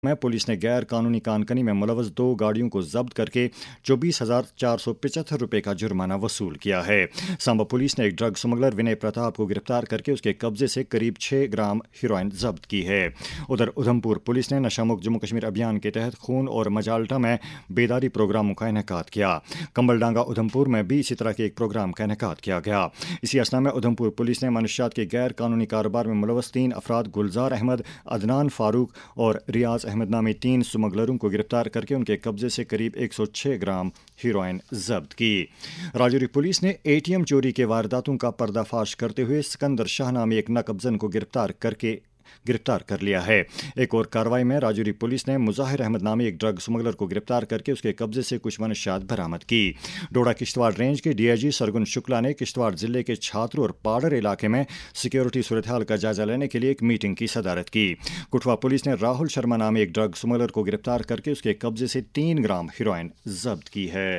میں پولیس نے غیر قانونی کانکنی میں ملوث 2 گاڑیوں کو ضبط کر کے 24,475 روپے کا جرمانہ وصول کیا ہے۔ سامبا پولیس نے ایک ڈرگ سمگلر ونے پرتاپ کو گرفتار کر کے اس کے قبضے سے قریب 6 گرام ہیروئن ضبط کی ہے۔ ادھر ادھمپور پولیس نے نشہ مکت جموں کشمیر ابھیان کے تحت خون اور مجالٹا میں بیداری پروگراموں کا انعقاد کیا۔ کمبل ڈانگا ادھمپور میں بھی اسی طرح کے ایک پروگرام کا انعقاد کیا گیا۔ اسی اثنا میں ادھمپور پولیس نے منشیات کے غیر قانونی کاروبار میں ملوث 3 افراد گلزار احمد، عدنان فاروق اور ریاض احمد نامی 3 سمگلروں کو گرفتار کر کے ان کے قبضے سے قریب 106 گرام ہیروئن ضبط کی۔ راجوری پولیس نے ATM چوری کے وارداتوں کا پردہ فاش کرتے ہوئے سکندر شاہ نامی ایک نقب زن کو گرفتار کر لیا ہے۔ ایک اور کارروائی میں راجوری پولیس نے مظاہر احمد نامی ایک ڈرگ سمگلر کو گرفتار کر کے اس کے قبضے سے کچھ منشیات برآمد کی۔ ڈوڈا کشتواڑ رینج کے DIG سرگن شکلا نے کشتواڑ ضلع کے چھاترو اور پاڈر علاقے میں سیکیورٹی صورتحال کا جائزہ لینے کے لیے ایک میٹنگ کی صدارت کی۔ کٹھوا پولیس نے راہل شرما نامی ایک ڈرگ سمگلر کو گرفتار کر کے اس کے قبضے سے 3 گرام ہیروئن ضبط کی ہے۔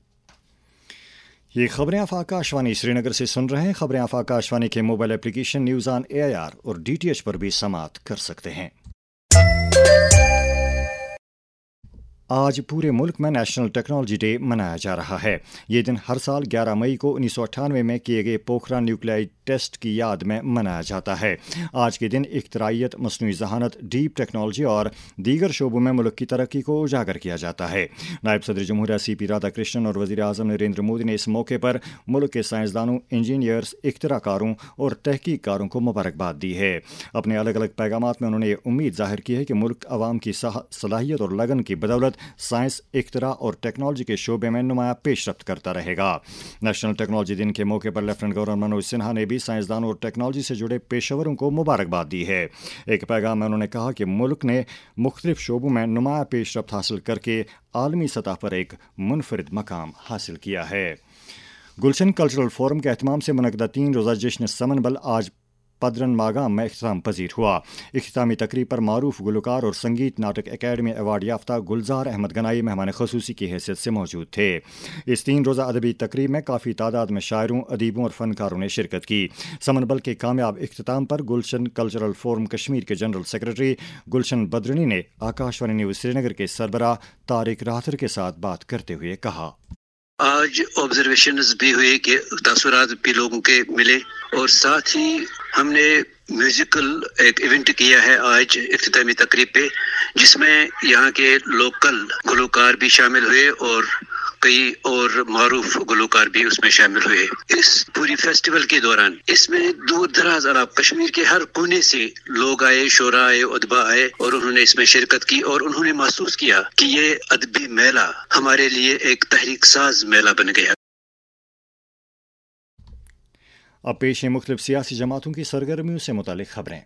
یہ خبریں آپ آکاشوانی سری نگر سے سن رہے ہیں۔ خبریں آپ آکاشوانی کے mobile application news on AIR اور DTH پر بھی سماعت کر سکتے ہیں۔ آج پورے ملک میں نیشنل ٹیکنالوجی ڈے منایا جا رہا ہے۔ یہ دن ہر سال 11 مئی کو 1998 میں کیے گئے پوکھران نیوکلیائی ٹیسٹ کی یاد میں منایا جاتا ہے۔ آج کے دن اختراعیت، مصنوعی ذہانت، ڈیپ ٹیکنالوجی اور دیگر شعبوں میں ملک کی ترقی کو اجاگر کیا جاتا ہے۔ نائب صدر جمہوریہ CP رادھا کرشنن اور وزیر اعظم نریندر مودی نے اس موقع پر ملک کے سائنسدانوں، انجینئرز، اختراع کاروں اور تحقیق کاروں کو مبارکباد دی ہے۔ اپنے الگ الگ پیغامات میں انہوں نے یہ امید ظاہر کی ہے کہ ملک عوام کی صلاحیت اور لگن کی بدولت سائنس، اختراع اور ٹیکنالوجی کے شعبے میں نمایاں پیش رفت کرتا رہے گا۔ نیشنل ٹیکنالوجی دن کے موقع پر لیفٹیننٹ گورنر منوج سنہا نے بھی سائنسدانوں اور ٹیکنالوجی سے جڑے پیشوروں کو مبارکباد دی ہے۔ ایک پیغام میں انہوں نے کہا کہ ملک نے مختلف شعبوں میں نمایاں پیش رفت حاصل کر کے عالمی سطح پر ایک منفرد مقام حاصل کیا ہے۔ گلشن کلچرل فورم کے اہتمام سے منعقدہ 3 روزہ جشن سمن بل آج پدرن ماگام میں اختتام پذیر ہوا۔ اختتامی تقریب پر معروف گلوکار اور سنگیت ناٹک اکیڈمی ایوارڈ یافتہ گلزار احمد گنائی مہمان خصوصی کی حیثیت سے موجود تھے۔ اس 3 روزہ ادبی تقریب میں کافی تعداد میں شاعروں، ادیبوں اور فنکاروں نے شرکت کی۔ سمن بل کے کامیاب اختتام پر گلشن کلچرل فورم کشمیر کے جنرل سیکرٹری گلشن بدرنی نے آکاشوانی نیوز سری نگر کے سربراہ طارق راتھر کے ساتھ بات کرتے ہوئے کہا، آج آبزرویشنز بھی ہوئے کہ تاثرات بھی لوگوں کے ملے، اور ساتھ ہی ہم نے میوزیکل ایک ایونٹ کیا ہے آج اختتامی تقریب پہ، جس میں یہاں کے لوکل گلوکار بھی شامل ہوئے اور کئی اور معروف گلوکار بھی اس میں شامل ہوئے۔ اس پوری فیسٹیول کے دوران اس میں دور دراز علاقہ کشمیر کے ہر کونے سے لوگ آئے، شعراء آئے، ادبا آئے، اور انہوں نے اس میں شرکت کی اور انہوں نے محسوس کیا کہ یہ ادبی میلہ ہمارے لیے ایک تحریک ساز میلہ بن گیا۔ اب پیش ہیں مختلف سیاسی جماعتوں کی سرگرمیوں سے متعلق خبریں۔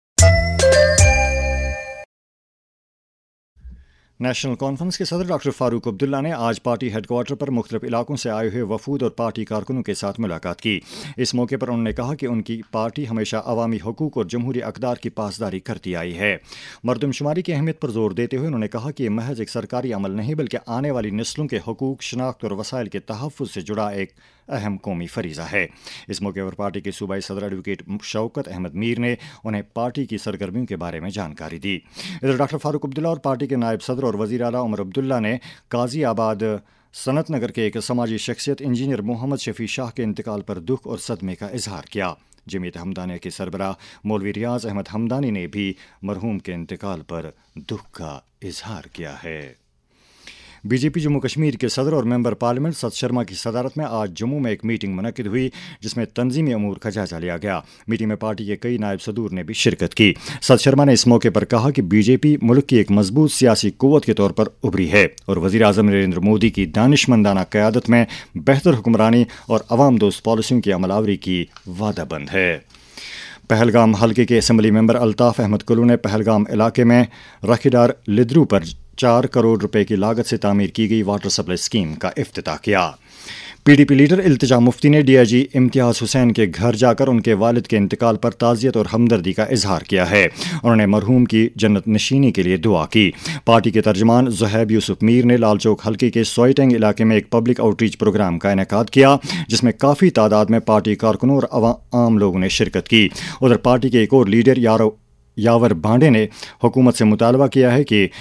نیشنل کانفرنس کے صدر ڈاکٹر فاروق عبداللہ نے آج پارٹی ہیڈ کوارٹر پر مختلف علاقوں سے آئے ہوئے وفود اور پارٹی کارکنوں کے ساتھ ملاقات کی۔ اس موقع پر انہوں نے کہا کہ ان کی پارٹی ہمیشہ عوامی حقوق اور جمہوری اقدار کی پاسداری کرتی آئی ہے۔ مردم شماری کی اہمیت پر زور دیتے ہوئے انہوں نے کہا کہ یہ محض ایک سرکاری عمل نہیں بلکہ آنے والی نسلوں کے حقوق، شناخت اور وسائل کے تحفظ سے جڑا ایک اہم قومی فریضہ ہے۔ اس موقع پر پارٹی کے صوبائی صدر ایڈوکیٹ شوکت احمد میر نے انہیں پارٹی کی سرگرمیوں کے بارے میں جانکاری دی۔ ادھر ڈاکٹر فاروق عبداللہ اور پارٹی کے نائب صدر اور وزیر اعلیٰ عمر عبداللہ نے قاضی آباد صنعت نگر کے ایک سماجی شخصیت انجینئر محمد شفیع شاہ کے انتقال پر دکھ اور صدمے کا اظہار کیا۔ جمعیت ہمدانیہ کے سربراہ مولوی ریاض احمد ہمدانی نے بھی مرحوم کے انتقال پر دکھ کا اظہار کیا ہے۔ BJP جموں کشمیر کے صدر اور ممبر پارلیمنٹ ست شرما کی صدارت میں آج جموں میں ایک میٹنگ منعقد ہوئی جس میں تنظیمی امور کا جائزہ لیا گیا۔ میٹنگ میں پارٹی کے کئی نائب صدور نے بھی شرکت کی۔ ست شرما نے اس موقع پر کہا کہ BJP ملک کی ایک مضبوط سیاسی قوت کے طور پر ابھری ہے اور وزیر اعظم نریندر مودی کی دانشمندانہ قیادت میں بہتر حکمرانی اور عوام دوست پالیسیوں کی عمل آوری کی وعدہ بند ہے۔ پہلگام حلقے کے اسمبلی ممبر الطاف احمد کلو نے پہلگام علاقے میں رکھیڈار لدرو پر 4 کروڑ روپے کی لاگت سے تعمیر کی گئی واٹر سپلائی اسکیم کا افتتاح کیا۔ PDP لیڈر التجا مفتی نے DIG امتیاز حسین کے گھر جا کر ان کے والد کے انتقال پر تعزیت اور ہمدردی کا اظہار کیا ہے۔ انہوں نے مرحوم کی جنت نشینی کے لیے دعا کی۔ پارٹی کے ترجمان زہیب یوسف میر نے لال چوک حلقے کے سوئیٹنگ علاقے میں ایک پبلک آؤٹ ریچ پروگرام کا انعقاد کیا جس میں کافی تعداد میں پارٹی کارکنوں اور عام لوگوں نے شرکت کی۔ ادھر پارٹی کے ایک اور لیڈر यावर भांडे ने हुकूमत से मुतालबा किया है कि